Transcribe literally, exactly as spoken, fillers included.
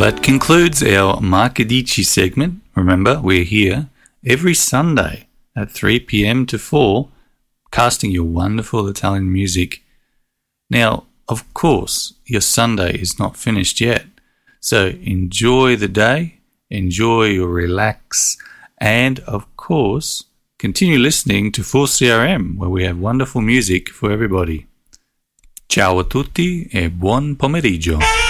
that concludes our Marcadici segment. Remember, we're here every Sunday at three p.m. to four, casting your wonderful Italian music. Now, of course, your Sunday is not finished yet, so enjoy the day, enjoy your relax, and of course, continue listening to four C R M, where we have wonderful music for everybody. Ciao a tutti e buon pomeriggio.